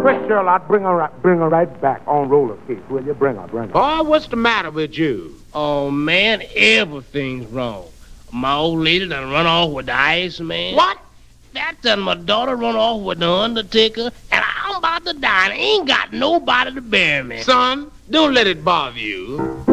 Fresh girl, I'd bring her right back on roller skates. Will you bring her? Boy, what's the matter with you? Oh, man, everything's wrong. My old lady done run off with the Iceman. What? That done my daughter run off with the Undertaker, and I'm about to die and ain't got nobody to bury me. Son, don't let it bother you.